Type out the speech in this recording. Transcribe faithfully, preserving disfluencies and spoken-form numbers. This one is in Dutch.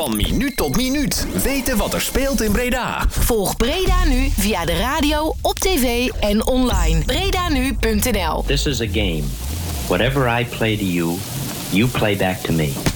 Van minuut tot minuut. Weten wat er speelt in Breda. Volg Breda Nu via de radio, op tv en online. bredanu punt n l. This is a game. Whatever I play to you, you play back to me.